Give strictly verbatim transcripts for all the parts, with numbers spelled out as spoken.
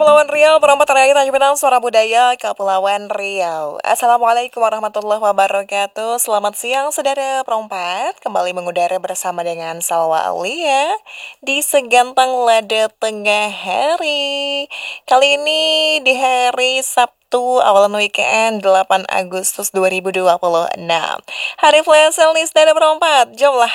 Kepulauan Riau, perempat terakhir Tanjung Pinang, Suara Budaya, Kepulauan Riau. Assalamualaikum warahmatullahi wabarakatuh. Selamat siang, saudara perempat. Kembali mengudara bersama dengan Salwa Aulia di Segantang Lada Tengah Hari. Kali ini di hari Sabtu, awalan weekend delapan Agustus dua ribu dua puluh enam. Hari flash sale nih, saudara perempat. Jom lah.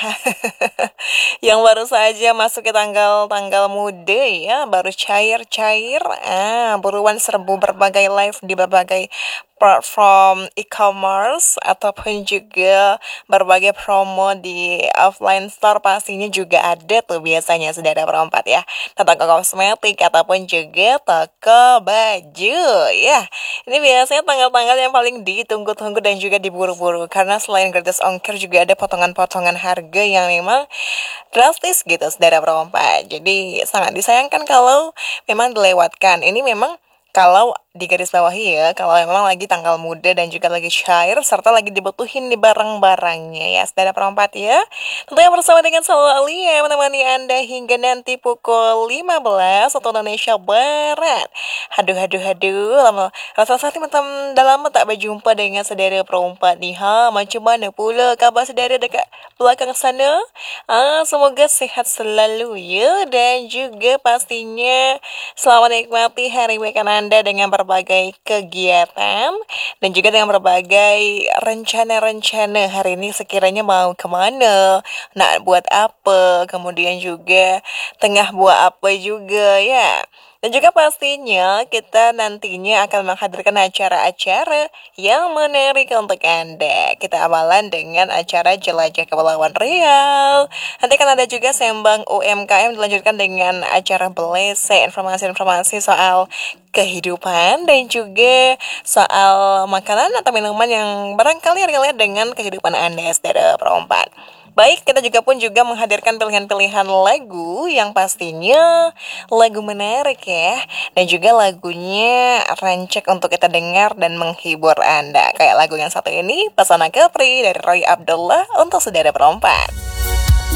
Yang baru saja masuk ke tanggal-tanggal muda ya, baru cair-cair. Ah, buruan serbu berbagai live di berbagai platform e-commerce ataupun juga berbagai promo di offline store, pastinya juga ada tuh biasanya saudara perempat ya. Toko kosmetik ataupun juga toko baju ya. Ini biasanya tanggal-tanggal yang paling ditunggu-tunggu dan juga diburu-buru, karena selain gratis ongkir juga ada potongan-potongan harga yang memang drastis gitu saudara perempat. Jadi sangat disayangkan kalau memang dilewatkan. Ini memang kalau di garis bawahi ya, kalau memang lagi tanggal muda dan juga lagi cair serta lagi dibutuhin di barang-barangnya ya saudara perempat ya. Tentunya bersama dengan Salwa Aulia menemani Anda hingga nanti pukul lima belas waktu Indonesia Barat. Haduh haduh haduh, lama rasa sakit macam dah lama tak berjumpa dengan saudara perempat nih ha. Macam mana pula kabar saudara dekat belakang sana? Ah, semoga sehat selalu ya, dan juga pastinya selamat menikmati hari weekend Anda dengan berbagai kegiatan dan juga dengan berbagai rencana-rencana hari ini, sekiranya mau kemana, nak buat apa, kemudian juga tengah buat apa juga ya. Dan juga pastinya kita nantinya akan menghadirkan acara-acara yang menarik untuk Anda. Kita awalan dengan acara Jelajah Kepulauan Riau. Nanti akan ada juga Sembang U M K M dilanjutkan dengan acara Belese, informasi-informasi soal kehidupan dan juga soal makanan atau minuman yang barangkali relate dengan kehidupan Anda, saudara perempat. Baik, kita juga pun juga menghadirkan pilihan-pilihan lagu yang pastinya lagu menarik ya, dan juga lagunya rancak untuk kita dengar dan menghibur Anda. Kayak lagu yang satu ini, Pesona Capri dari Roy Abdullah untuk saudara perempat.